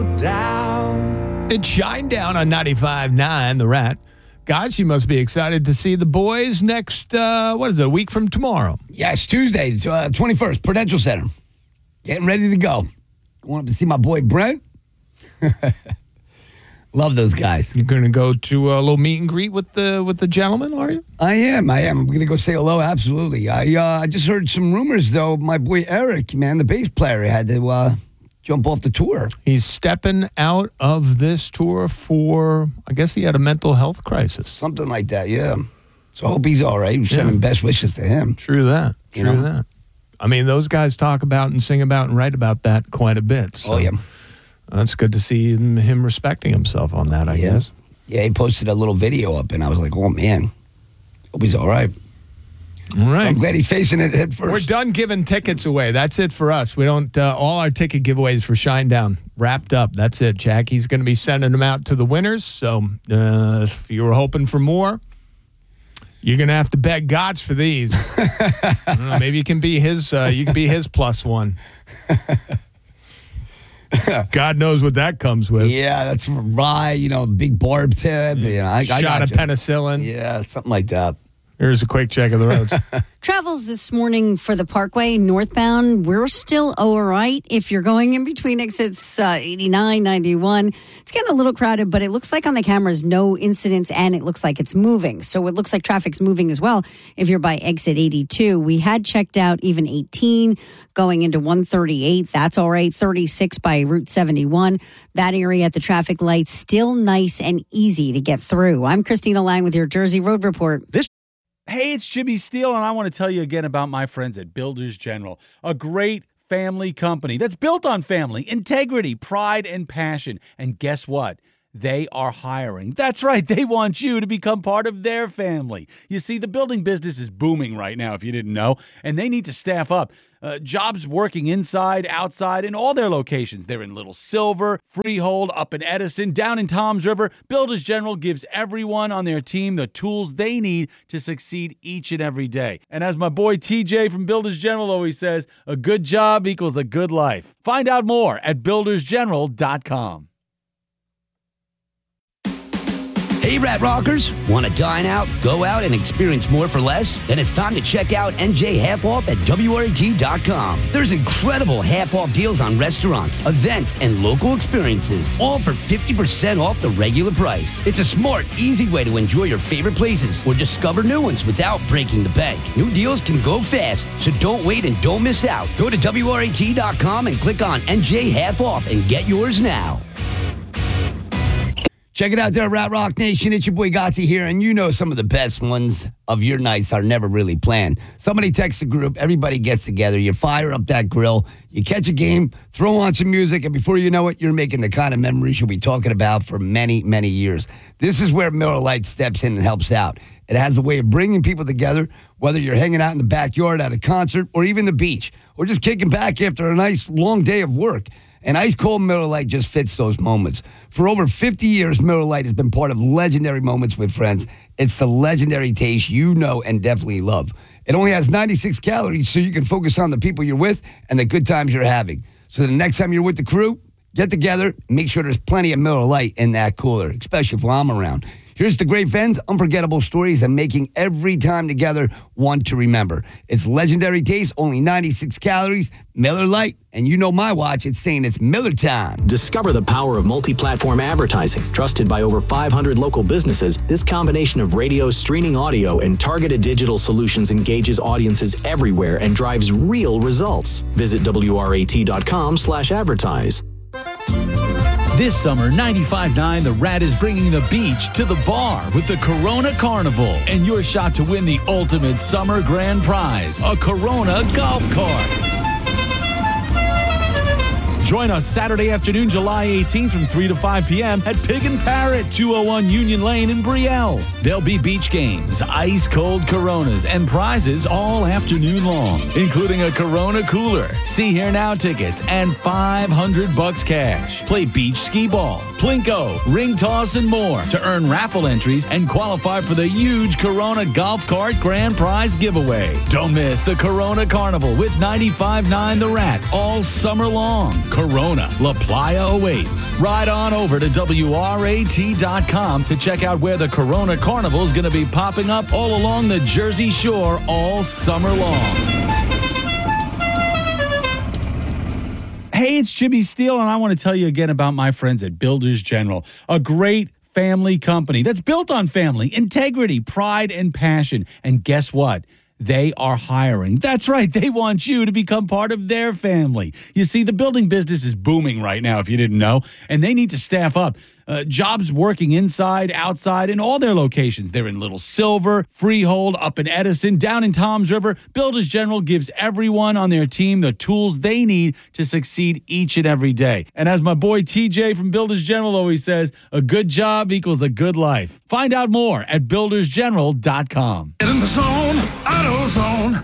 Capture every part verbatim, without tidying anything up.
Down. It's Shinedown on ninety-five point nine, The Rat. Guys, you must be excited to see the boys next, uh, what is it, a week from tomorrow? Yes, Tuesday, uh, twenty-first, Prudential Center. Getting ready to go. Going up to see my boy Brent. Love those guys. You're going to go to a little meet and greet with the with the gentleman, are you? I am. I am. I'm going to go say hello. Absolutely. I uh, I just heard some rumors, though. My boy Eric, man, the bass player, had to uh, jump off the tour. He's stepping out of this tour for, I guess he had a mental health crisis. Something like that, yeah. So I hope he's all right. Sending yeah. best wishes to him. True that. True you know? that. I mean, those guys talk about and sing about and write about that quite a bit. So. Oh, yeah. That's good to see him, him respecting himself on that, I yeah. guess. Yeah, he posted a little video up, and I was like, oh, man. Hope he's all right. All right. I'm glad he's facing it head first. We're done giving tickets away. That's it for us. We don't, uh, all our ticket giveaways for Shinedown wrapped up. That's it, Jack. He's going to be sending them out to the winners. So uh, if you were hoping for more, you're going to have to beg gods for these. I don't know, maybe you can be his, uh, you can be his plus one. God knows what that comes with. Yeah, that's rye, you know, big barb tip. You know, I, Shot I of penicillin. Yeah, something like that. Here's a quick check of the roads. Travels this morning for the Parkway northbound. We're still all right if you're going in between exits uh, eighty-nine, ninety-one. It's getting a little crowded, but it looks like on the cameras no incidents, and it looks like it's moving. So it looks like traffic's moving as well if you're by exit eighty-two. We had checked out even eighteen going into one thirty-eight. That's all right. thirty-six by Route seventy-one. That area at the traffic lights still nice and easy to get through. I'm Christina Lang with your Jersey Road Report. This Hey, it's Jimmy Steele, and I want to tell you again about my friends at Builders General, a great family company that's built on family, integrity, pride, and passion. And guess what? They are hiring. That's right. They want you to become part of their family. You see, the building business is booming right now, if you didn't know, and they need to staff up. Uh, jobs working inside, outside, in all their locations. They're in Little Silver, Freehold, up in Edison, down in Toms River. Builders General gives everyone on their team the tools they need to succeed each and every day. And as my boy T J from Builders General always says, a good job equals a good life. Find out more at builders general dot com. Hey, Rat Rockers, want to dine out, go out, and experience more for less? Then it's time to check out N J Half Off at W R A T dot com. There's incredible half-off deals on restaurants, events, and local experiences, all for fifty percent off the regular price. It's a smart, easy way to enjoy your favorite places or discover new ones without breaking the bank. New deals can go fast, so don't wait and don't miss out. Go to W R A T dot com and click on N J Half Off and get yours now. Check it out there, Rat Rock Nation. It's your boy Gotti here, and you know some of the best ones of your nights are never really planned. Somebody texts a group, everybody gets together, you fire up that grill, you catch a game, throw on some music, and before you know it, you're making the kind of memories you'll be talking about for many, many years. This is where Miller Lite steps in and helps out. It has a way of bringing people together, whether you're hanging out in the backyard at a concert or even the beach, or just kicking back after a nice long day of work. And ice cold Miller Lite just fits those moments. For over fifty years, Miller Lite has been part of legendary moments with friends. It's the legendary taste you know and definitely love. It only has ninety-six calories, so you can focus on the people you're with and the good times you're having. So the next time you're with the crew, get together, make sure there's plenty of Miller Lite in that cooler, especially if I'm around. Here's to great friends, unforgettable stories, and making every time together one to remember. It's legendary taste, only ninety-six calories, Miller Lite. And you know my watch, it's saying it's Miller time. Discover the power of multi-platform advertising. Trusted by over five hundred local businesses, this combination of radio, streaming audio, and targeted digital solutions engages audiences everywhere and drives real results. Visit W R A T dot com slash advertise. This summer, ninety-five point nine The Rat is bringing the beach to the bar with the Corona Carnival and your shot to win the ultimate summer grand prize, a Corona golf cart. Join us Saturday afternoon, July eighteenth from three to five p.m. at Pig and Parrot, two oh one Union Lane in Brielle. There'll be beach games, ice-cold Coronas, and prizes all afternoon long, including a Corona cooler, See Here Now tickets, and five hundred bucks cash. Play beach skee ball, plinko, ring toss, and more to earn raffle entries and qualify for the huge Corona golf cart grand prize giveaway. Don't miss the Corona Carnival with ninety-five point nine The Rat all summer long. Corona. La Playa awaits. Ride on over to W R A T dot com to check out where the Corona Carnival is going to be popping up all along the Jersey Shore all summer long. Hey, it's Jimmy Steele, and I want to tell you again about my friends at Builders General, a great family company that's built on family, integrity, pride, and passion. And guess what? They are hiring. That's right. They want you to become part of their family. You see, the building business is booming right now, if you didn't know, and they need to staff up. Uh, jobs working inside, outside, in all their locations. They're in Little Silver, Freehold, up in Edison, down in Toms River. Builders General gives everyone on their team the tools they need to succeed each and every day. And as my boy T J from Builders General always says, a good job equals a good life. Find out more at builders general dot com. Get in the zone, AutoZone.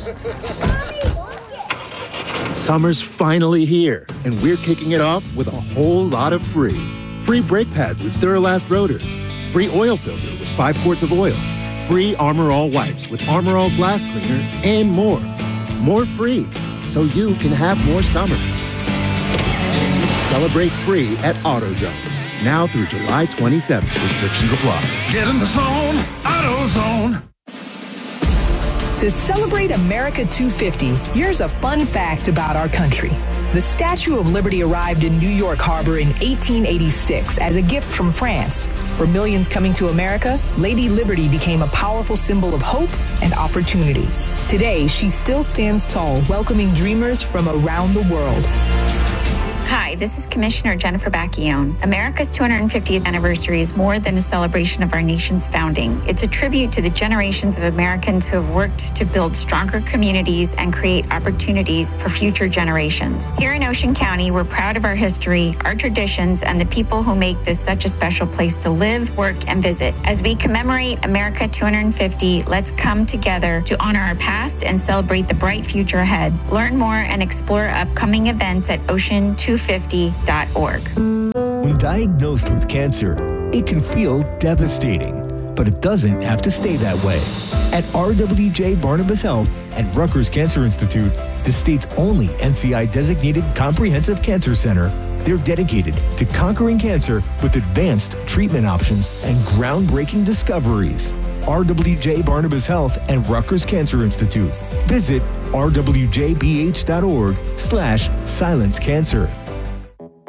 Summer's finally here, and we're kicking it off with a whole lot of free. Free brake pads with Duralast rotors. Free oil filter with five quarts of oil. Free Armor All wipes with Armor All glass cleaner, and more. More free, so you can have more summer. Celebrate free at AutoZone. Now through July twenty-seventh. Restrictions apply. Get in the zone, AutoZone. To celebrate America two fifty, here's a fun fact about our country. The Statue of Liberty arrived in New York Harbor in eighteen eighty-six as a gift from France. For millions coming to America, Lady Liberty became a powerful symbol of hope and opportunity. Today, she still stands tall, welcoming dreamers from around the world. Hi, this is Commissioner Jennifer Bacchione. America's two hundred fiftieth anniversary is more than a celebration of our nation's founding. It's a tribute to the generations of Americans who have worked to build stronger communities and create opportunities for future generations. Here in Ocean County, we're proud of our history, our traditions, and the people who make this such a special place to live, work, and visit. As we commemorate America two hundred fifty, let's come together to honor our past and celebrate the bright future ahead. Learn more and explore upcoming events at ocean two fifty dot org. When diagnosed with cancer, it can feel devastating, but it doesn't have to stay that way. At R W J Barnabas Health and Rutgers Cancer Institute, the state's only N C I-designated comprehensive cancer center, they're dedicated to conquering cancer with advanced treatment options and groundbreaking discoveries. R W J Barnabas Health and Rutgers Cancer Institute. Visit r w j b h dot org slash silence cancer.